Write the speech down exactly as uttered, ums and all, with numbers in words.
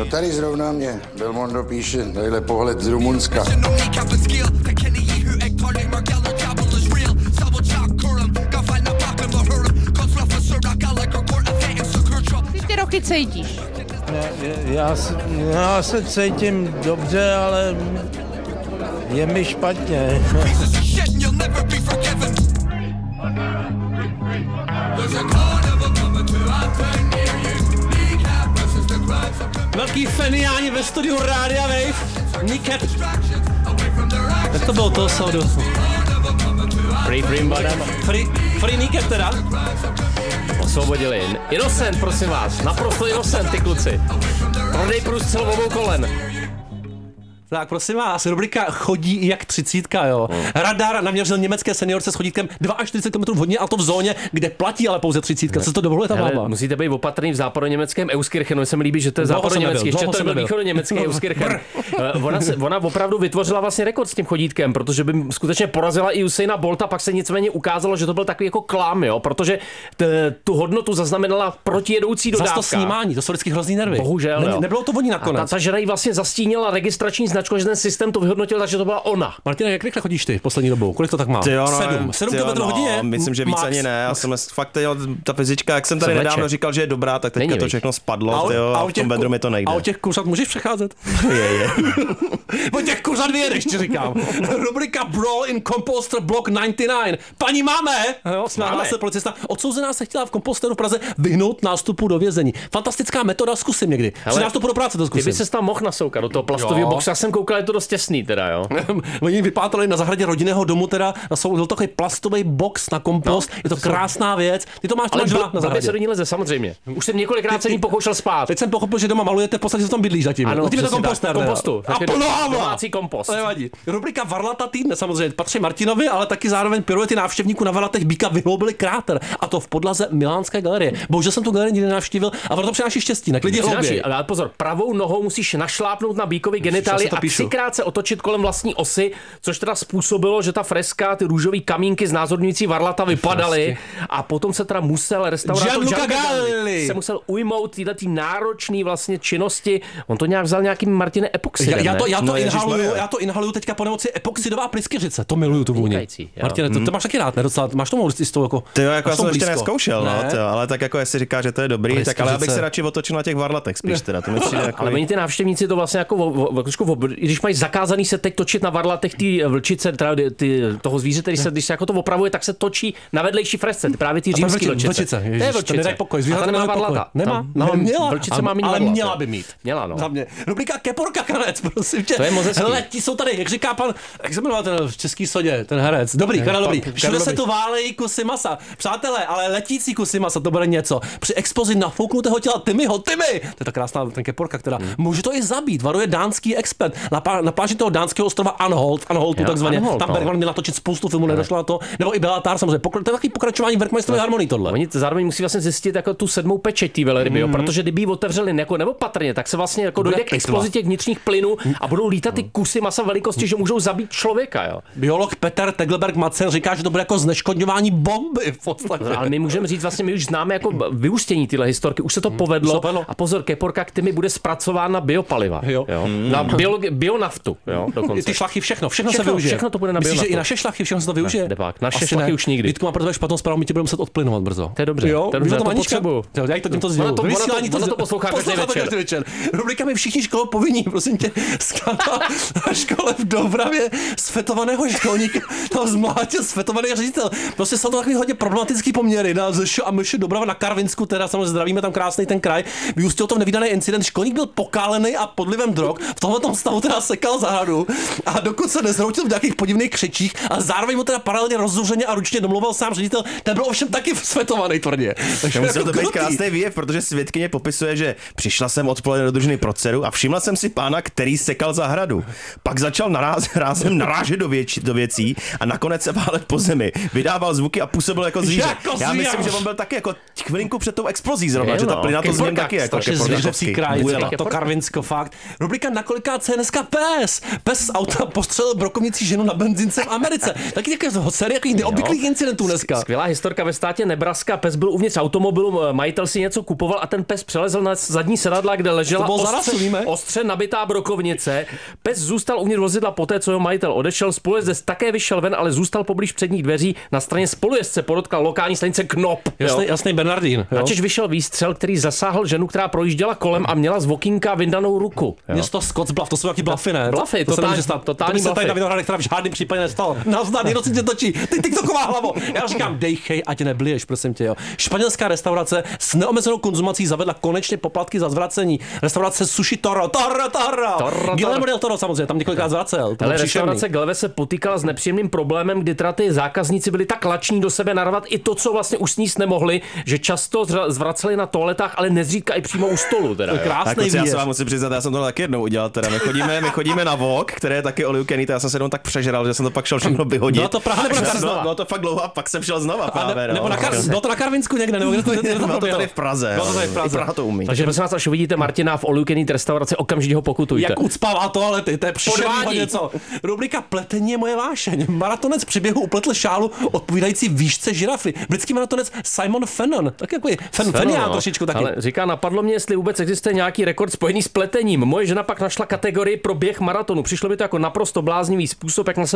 tady zrovna mě Belmondo píše, tadyhle pohled z Rumunska. Ty ty roky cítíš? Já, já se cítím dobře, ale je mi špatně. Velký feniáni ve studiu Rádia Wave. Niket. Jak to bylo toho soudu? Free, free, madam. Free, free Niket teda. Osvobodili. Innocent, prosím vás. Naprosto innocent, ty kluci. Prodej průstřel obou kolen. Tak prosím vás, rubrika chodí jak třicítka, jo. Hmm. Radar naměřil německé seniorce s chodítkem čtyřicet dva kilometrů hodně, a to v zóně, kde platí ale pouze třicítka. Co to dovoluje ta vláda? Musíte být opatrný v západoněmeckém Euskirchenu. Se mi líbí, že to je západoněmecký, ještě to byl východoněmecký Euskirchen. ona, se, ona opravdu vytvořila vlastně rekord s tím chodítkem, protože by skutečně porazila i Usaina Bolta, pak se nicméně ukázalo, že to byl takový jako klám, jo, protože t, tu hodnotu zaznamenala protijedoucí dodávka. Zas to snímání, to jsou vždycky hrozný nervy. Bohužel, ne, jo. Nebylo to oni nakonec. A ta, ta žena jí vlastně zastínila registrační značku, že ten systém to vyhodnotil, takže to byla ona. Martina, jak rychle chodíš ty v poslední dobou? Kolik to tak má? Tyjo, no, sedm. Sedm tyjo, kilometrů no, hodině? Myslím, že víc Max. ani ne. Já jsem fakt, tyjo, ta fyzička, jak jsem tady Vleče. nedávno říkal, že je dobrá, tak teďka Není, to víš. všechno spadlo, A, tyjo, a, a v tom bedru mi to nejde. A o těch kuřat můžeš přecházet? Je, je. O těch kuřat vyjedeš, ti říkám. Rubrika Brawl in Composter Block devadesát devět. Paní máme, jo, smála se policista. Odsouzená se chtěla v komposteru v Praze vyhnout nástupu do vězení. Fantastická metoda, zkusím někdy. Při nástupu do práce to zkusím. Ty by se tam mohl nasoukat do toho plastového boxu. Já jsem koukal, je to dost těsný teda, jo. Oni vypátrali na zahradě rodinného domu, teda byl takový plastový box na kompost. No, je to krásná věc. Ty to máš, ale máš bl- na zahradě. se do ní leze, samozřejmě. Už jsem několikrát se ní pokoušel spát. Teď jsem pochopil, že doma malujete, v podstatě se tam bydlíš zatím. Ano, zatím je to přesně komposter. tak, kompostu. A plno domácí kompost. To nevadí. Rubrika Varlata týdne samozřejmě patří Martinovi, ale taky zároveň piruety návštěvníků na Varlatech Býka vyhloubili kráter, a to v podlaze Milánské galerie. Bohužel jsem tu galerii nikdy nenavštívil, a to přináší štěstí. Na klidně hlouběji. Ale pozor, pravou nohou musíš našlápnout na Býkovi genitálie a třikrát se otočit kolem vlastní osy, což teda způsobilo, že ta freska, ty růžové kamínky znázorňující Varlata vypadaly, a potom se teda musel restaurátor Gianluca se musel ujmout této náročné vlastně činnosti. On to nějak vzal nějakým Martine epoxidem. Já, já to, já to no, inhaluju, já to inhaluju teďka po nemoci epoxidová pryskyřice. To miluju tu vůni. Martine, to, to máš taky rád, ne? Docela, máš tomu jistou jako. Ty jo, jako já jsem ještě blízko. neskoušel, ne? no, tyjo, ale tak jako jestli říká, že to je dobrý, Pryskyřice. tak ale já bych se radši otočil na těch Varlatech spíš teda. To mi přijde jako... Ale oni ty návštěvníci to vlastně jako, v, v, v, v, když mají zakázaný se teď točit na Varlatech ty vlčice, teda ty, toho zvíře, který se, když se jako to opravuje, tak se točí na vedlejší fresce, ty právě ty římský vlčice. Vlčice, ježiš, to je vlčice. nedaj pokoj, zvířata nemá nemají Varlata. pokoj. Nemá, no, neměla, vlčice má ale Varlata. měla by mít. Měla, no. Za mě. Rubrika Keporka kanec, prosím tě. To je moc hezký. Hele, ti jsou tady, jak říká pan, jak se jmenoval ten v Český sodě, ten herec. Dobrý, Karel Dobrý. Všude se tu válejí kusy masa. Přátelé, ale letící kusy masa, to bude něco. Při expozi nafouknutého těla Timmyho, Timmy. To je ta krásná ten Keporka, která hmm. může to i zabít. Varuje dánský expert na, pá, na pláži toho dánského ostrova Anholt, Anholtu takzvaně. Anholt, tam no. Bergman měl natočit spoustu filmů, nedošlo na to. Nebo i Bellatar samozřejmě. Pokra- to je takový pokračování Werkmeisterovy harmonii tohle. Oni zároveň musí vlastně zjistit jako tu sedmou pečeť té velryby, mm. protože kdyby ji otevřeli jako nebo patrně, tak se vlastně jako dojde k explozi těch vnitřních plynů a budou lítat ty kusy masa velikosti, že můžou zabít člověka, jo. Biolog Peter Tegelberg Madsen říká, že to bude jako zneškodňování bomby v podstatě. No, ale my můžeme říct, vlastně my už známe jako vyústění tyhle historky, už se to povedlo. Hmm. A pozor, Keporka k Timmy bude zpracován na biopaliva, jo. Jo. Hmm. Na biologi- bionaftu, jo, dokonce. Ty šlachy, všechno, všechno, všechno se využije. Všechno to bude na Myslíš, bionaftu. že i naše šlachy, všechno se to využije? Ne, pak, naše Asi šlachy ne. už nikdy. Vítku, mám pro tebe špatnou zprávu, my ti budeme muset odplynovat brzo. To je dobře. Jo, to je dobře, to, to Manička? potřebuju. Jo, já to tímto sděluju. Ona to, ona to, Vysílání ona to poslouchá každý večer. každý večer. Rubrika mi všichni školu povinní, prosím tě. Skandál na škole v Doubravě sfetovaného školníka tam zmlátil sfetovaný ředitel. Prostě jsou to takový hodně problematický poměry na Z Š a M Š Doubrava na Karvinsku, teda samozřejmě zdravíme tam krásný ten kraj. Vyústil to v nevídaný incident. Školník byl pokálený a pod vlivem drog. V tomhle stavu teda sekal zahradu a dokud se nezhroutil v nějakých podivných křečích a zároveň mu teda paralelně rozzuřeně a ručně domlouval sám ředitel, ten byl ovšem taky sfetovaný tvrdě. To musel to být krásný výjev, protože svědkyně popisuje, že přišla jsem odpoledne do družiny pro dceru a všimla jsem si pána, který sekal zahradu. Pak začal naráz, rázem narážet do, věč, do věcí a nakonec se válet po zemi. Vydával zvuky a působil jako zvíře. Jako Já zvíř. myslím, že on byl taky jako chvilinku před tou explozí zrovna, Je, že ta no. plyna to z něm taky jako Zvířecí kraj, to Karvinsko, fakt. Rubrika Na koliká C dneska pes. Pes z auta postřelil brokovnicí ženu na benzince v Americe. Taky takový série jakých neobvyklých incidentů dneska. Skvělá historka ve státě Nebraska. Pes byl uvnitř automobilu, majitel si něco kupoval a ten pes přelezl na zadní sedadla, kde ležela ostře, ostře nabitá brokovnice. Pes zůstal uvnitř vozidla poté, co jeho majitel odešel. Spolujezdec také vyšel ven, ale zůstal poblíž předních dveří. Na straně spolujezdce podotkla lokální stanice Knop. Jasný, jasný Bernardín. Načež vyšel výstřel, který zasáhl ženu, která projížděla kolem a měla z okýnka vyndanou ruku. Město Scottsbluff, to jsou taky blafy, ne? Blafy, to, totální, to, se totální to by se blafy. tady na Vinohradech teda v žádném případě nestalo. Nazdar, někdo si tě točí. Ty TikToková hlavo. Já říkám, dejchej, ať nebliješ, prosím tě, jo. Španělská restaurace s neomezenou konzumací zavedla konečně poplatky za zvracení. Restaurace Sushi Toro. Toro, Toro. Toro, Guillermo del Toro samozřejmě, tam několikrát zvracel. Ale restaurace Gleve se potýkala s nepříjemným problémem, kdy teda ty zákazníci byli tak lační do sebe narvat i to, co vlastně už sníst nemohli, že často zvraceli na toaletách, ale nezřídka i přímo u stolu. Teda, krásný já se vám musím přiznat, já jsem to taky jednou udělal. Teda. My chodíme, my chodíme na Vok, které je taky all you can eat, já jsem se jenom tak přežral, že jsem to pak šel všechno vyhodit. Bylo to Praha nebo bylo, bylo to fakt dlouho a pak jsem šel znova právě. Ne, nebo na, Kar- bylo to na Karvinsku někde, nebo kde to, kde to, bylo to tady v Praze. Bylo to tady v Praze. Praha to umí. Takže prosím vás, až uvidíte Martina v all you can eat restauraci, okamžitě ho pokutujte. Jak ucpává toalety, to je příšerný něco. Rubrika Pletení je moje vášeň. Maratonec přiběhu upletl šálu odpovídající výšce žirafy. Britský maratonec Simon Fennon, tak jako Fen Fenian trošičku taky. Ale říká, napadlo mě, jestli vůbec existuje nějaký rekord spojený s pletením. Moje žena pak našla kategorii pro běh maratonu. Přišlo by to jako naprosto bláznivý způsob, jak na sebe